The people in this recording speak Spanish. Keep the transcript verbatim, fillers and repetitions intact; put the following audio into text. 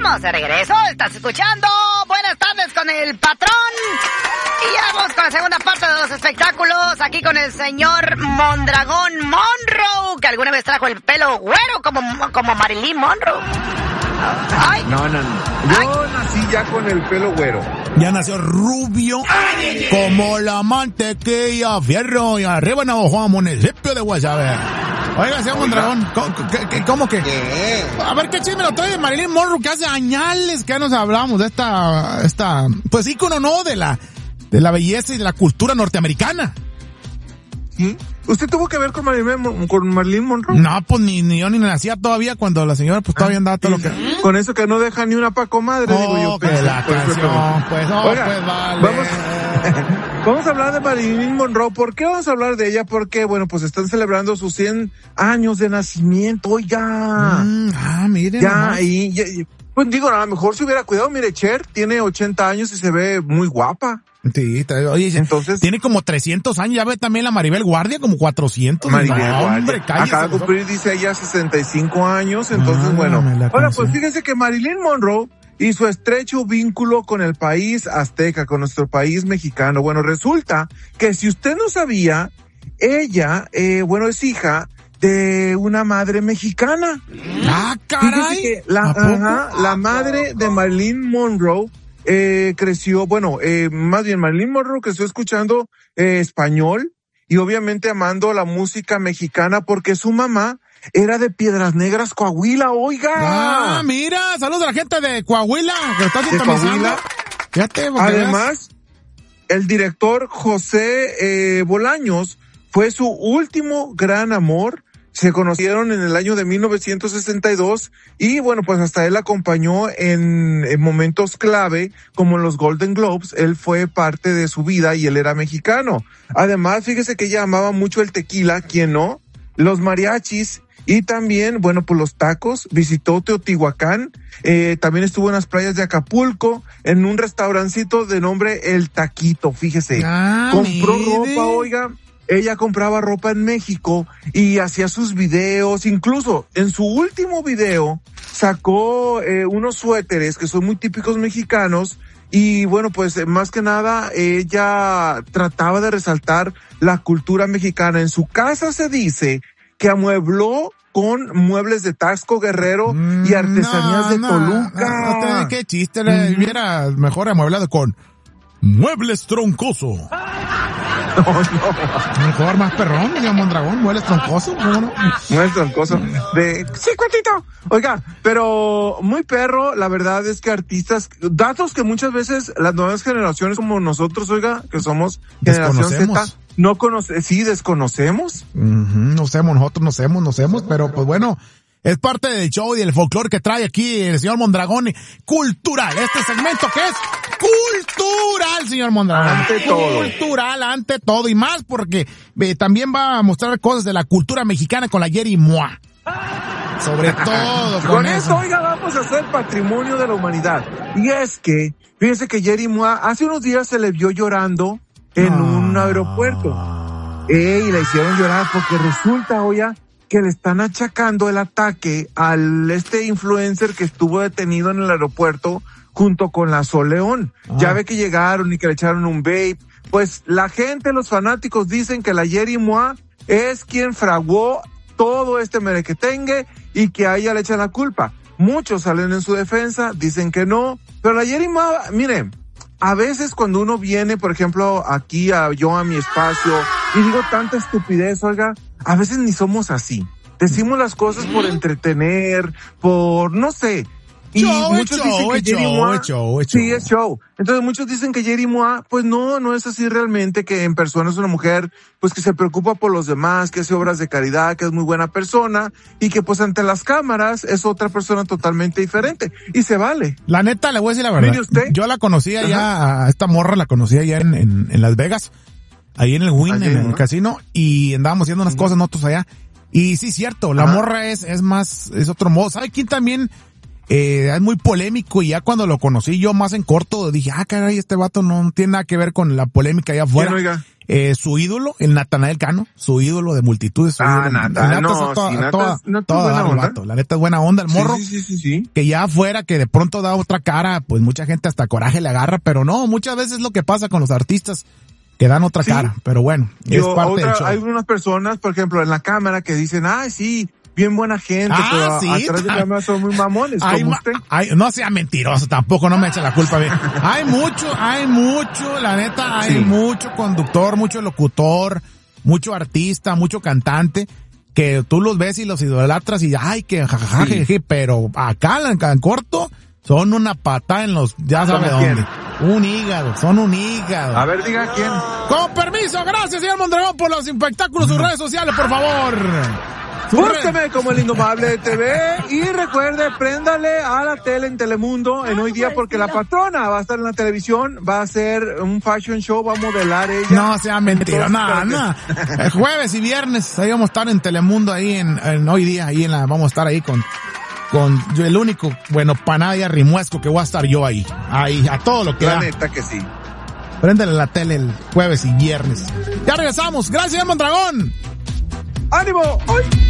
estamos de regreso. Estás escuchando Buenas tardes con el patrón. Y ya vamos con la segunda parte de los espectáculos. Aquí con el señor Mondragón Monroe, que alguna vez trajo el pelo güero como, como Marilyn Monroe. Ay. No, no, no. Yo Ay. nací ya con el pelo güero. Ya nació rubio, Ay. como la mantequilla, fierro, y arriba en Navajo, municipio de Guasave. Oiga, señor Mondragón, ¿cómo, ¿cómo que? ¿Qué? A ver, ¿qué chisme lo trae de Marilyn Monroe? Que hace añales que ya nos hablamos de esta, esta, pues ícono, ¿no? De la, de la belleza y de la cultura norteamericana. ¿Sí? ¿Usted tuvo que ver con Marilyn, con Marilyn Monroe? No, pues ni, ni yo ni nacía todavía cuando la señora pues todavía andaba todo lo que... Con eso que no deja ni una pa' comadre, oh, digo yo. Que pues, la canción, pues, no, Oiga, pues vale. Vamos, vamos a hablar de Marilyn Monroe. ¿Por qué vamos a hablar de ella? Porque, bueno, pues están celebrando sus cien años de nacimiento, oiga. Mm, ah, miren. Ya, y, y, pues digo, a lo mejor se hubiera cuidado. Mire, Cher tiene ochenta años y se ve muy guapa. Sí, oye, entonces tiene como trescientos años, ya ve también la Maribel Guardia como cuatrocientos. Maribel no, Guardia. Hombre, acaba de cumplir, dice ella, sesenta y cinco años, entonces ah, bueno. Ahora, pues fíjense que Marilyn Monroe y su estrecho vínculo con el país azteca, con nuestro país mexicano. Bueno, resulta que si usted no sabía, ella, eh, bueno, es hija de una madre mexicana. Ah, caray. Que la, ajá, la madre de Marilyn Monroe Eh, creció, bueno, eh, más bien Marilyn Monroe creció escuchando eh, español y obviamente amando la música mexicana porque su mamá era de Piedras Negras, Coahuila, oiga. Ah, mira, saludos a la gente de Coahuila, que está de Coahuila. Fíjate, además, el director José eh, Bolaños fue su último gran amor. Se conocieron en el año de mil novecientos sesenta y dos y bueno, pues hasta él acompañó en, en momentos clave como en los Golden Globes. Él fue parte de su vida y él era mexicano. Además, fíjese que ella amaba mucho el tequila, ¿quién no? Los mariachis y también, bueno, pues los tacos. Visitó Teotihuacán, eh, también estuvo en las playas de Acapulco, en un restaurancito de nombre El Taquito, fíjese. Ah, compró mire. ropa, oiga. Ella compraba ropa en México y hacía sus videos, incluso en su último video sacó eh, unos suéteres que son muy típicos mexicanos y bueno, pues más que nada ella trataba de resaltar la cultura mexicana. En su casa se dice que amuebló con muebles de Taxco, Guerrero y artesanías no, de no, Toluca. No, no, qué chiste, le hubiera mejor amueblado con Muebles Troncoso. No, no. Mejor, más perrón, señor Mondragón, muebles troncoso, ¿no? no? Muebles troncoso. De, sí, cuatito. Oiga, pero muy perro, la verdad es que artistas, datos que muchas veces las nuevas generaciones como nosotros, oiga, que somos generación Z, no conoce, sí, desconocemos. Uh-huh, no sabemos, nosotros no sabemos, no sabemos, pero pues bueno, es parte del show y del folclore que trae aquí el señor Mondragón. Cultural, este segmento que es cultural, señor Mondragón. Ante todo. Cultural, ante todo. Y más porque eh, también va a mostrar cosas de la cultura mexicana con la Yeri Mua. Sobre todo con, con eso. eso, oiga, vamos a hacer patrimonio de la humanidad. Y es que, fíjense que Yeri Mua hace unos días se le vio llorando en ah. un aeropuerto. Eh, y la hicieron llorar porque resulta, oiga, que le están achacando el ataque al este influencer que estuvo detenido en el aeropuerto junto con la Sol León. Ah. Ya ve que llegaron y que le echaron un vape. Pues la gente, los fanáticos dicen que la Yeri Mua es quien fraguó todo este merequetengue y que a ella le echan la culpa. Muchos salen en su defensa, dicen que no, pero la Yeri Mua, miren, a veces cuando uno viene, por ejemplo, aquí a yo a mi espacio y digo tanta estupidez, oiga, a veces ni somos así. Decimos las cosas por entretener, por, no sé. Y show, muchos show, dicen que Yeri show, Mua, show, sí, es show. Entonces muchos dicen que Yeri Mua, pues no, no es así realmente, que en persona es una mujer, pues que se preocupa por los demás, que hace obras de caridad, que es muy buena persona, y que pues ante las cámaras es otra persona totalmente diferente. Y se vale. La neta, le voy a decir la verdad. Mire usted. Yo la conocía ya, a esta morra la conocía ya en, en, en Las Vegas, ahí en el Wynn, en el ¿no? casino, y andábamos haciendo unas uh-huh. cosas nosotros allá. Y sí, cierto, la Ajá. morra es, es más, es otro modo. ¿Sabe quién también eh, es muy polémico y ya cuando lo conocí yo más en corto dije, ah, caray, este vato no tiene nada que ver con la polémica allá afuera. ¿Quién, oiga? Eh, su ídolo, el Natanael Cano, su ídolo de multitudes. Su Ah, ídolo, Nata, Nata no, es toda, sí, Nata toda, es- Nata es toda buena dar el onda. vato. La neta es buena onda, el morro. Sí, sí, sí, sí, sí. Que ya afuera, que de pronto da otra cara, pues mucha gente hasta coraje le agarra, pero no, muchas veces es lo que pasa con los artistas, que dan otra Sí. cara, pero bueno, Yo, es parte otra- del show. hay unas personas, por ejemplo, en la cámara que dicen, ah, sí, bien buena gente, Ah, pero sí, atrás de ta- cámara son muy mamones, Hay como ma- usted. hay- no sea mentiroso tampoco, no me eche la culpa a mí. Hay mucho, hay mucho, la neta, hay Sí. mucho conductor, mucho locutor, mucho artista, mucho cantante, que tú los ves y los idolatras y ay, que jajaja, Sí. jeje, pero acá en, en corto son una patada en los, ya sabe ¿Cómo dónde. Un hígado, son un hígado. A ver, diga quién. Con permiso, gracias, señor Mondragón, por los espectáculos, sus redes sociales, por favor. Sus redes- Búsqueme como el Indomable T V y recuerde, préndale a la tele en Telemundo en hoy día porque la patrona va a estar en la televisión, va a hacer un fashion show, va a modelar ella. No sea mentira, Entonces, no, espérate. no. El jueves y viernes, ahí vamos a estar en Telemundo, ahí en, en hoy día, ahí en la, vamos a estar ahí con, con yo, el único, bueno, panaya rimuesco que voy a estar yo ahí, ahí, a todo lo que La da. neta que sí. Préndele la tele el jueves y viernes. Ya regresamos, gracias, señor Mondragón. ¡Ánimo! ¡Ay!